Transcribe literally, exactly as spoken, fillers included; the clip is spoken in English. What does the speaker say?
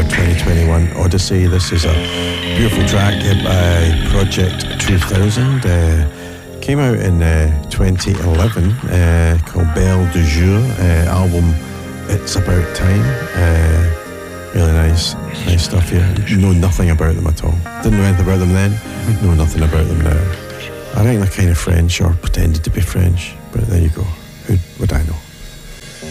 twenty twenty-one Odyssey. This is a beautiful track by Project two thousand. Uh, came out in uh, twenty eleven, uh, called Belle du Jour. Uh, album It's About Time. Uh, really nice, nice stuff here. Know nothing about them at all. Didn't know anything about them then. Know nothing about them now. I think they're kind of French or pretended to be French, but there you go. Who would I know?